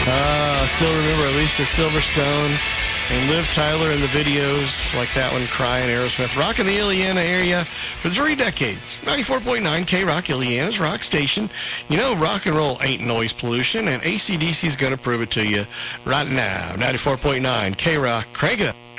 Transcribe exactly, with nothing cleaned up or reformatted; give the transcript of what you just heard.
Uh, I still remember Alicia Silverstone and Liv Tyler in the videos like that one, crying Aerosmith. Rocking the Illiana area for three decades. ninety-four point nine K-Rock, Illiana's rock station. You know, rock and roll ain't noise pollution, and A C D C's going to prove it to you right now. ninety-four point nine K-Rock, crank it up.